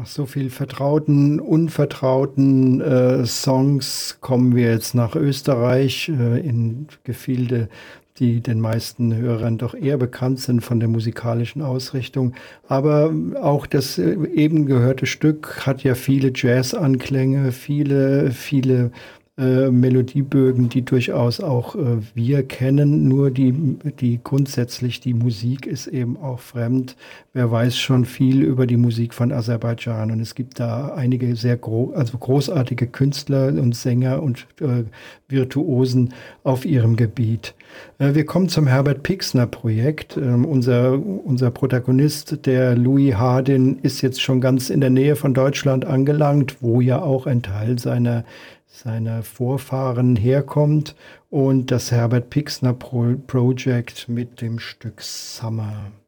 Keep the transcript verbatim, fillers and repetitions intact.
Nach so viel vertrauten, unvertrauten äh, Songs kommen wir jetzt nach Österreich äh, in Gefilde, die den meisten Hörern doch eher bekannt sind von der musikalischen Ausrichtung. Aber auch das äh, eben gehörte Stück hat ja viele Jazz-Anklänge, viele, viele äh, Melodiebögen, die durchaus auch äh, wir kennen. Nur die, die grundsätzlich die Musik ist eben auch fremd. Wer weiß schon viel über die Musik von Aserbaidschan. Und es gibt da einige sehr gro also großartige Künstler und Sänger und äh, Virtuosen auf ihrem Gebiet. Äh, wir kommen zum Herbert Pixner Projekt. Ähm, unser, unser Protagonist, der Louis Hardin, ist jetzt schon ganz in der Nähe von Deutschland angelangt, wo ja auch ein Teil seiner, seiner Vorfahren herkommt. Und das Herbert Pixner Pro Project mit dem Stück Summer.